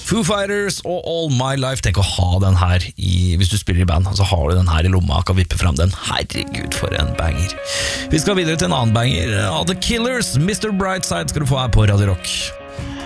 Foo Fighters og All My Life. Tenk å ha den her hvis du spiller i band, så har du den her i lomma og kan vippe frem den. Herregud, for en banger. Vi skal videre til en annen banger av The Killers. Mr. Brightside skal du få her på Radio Rock.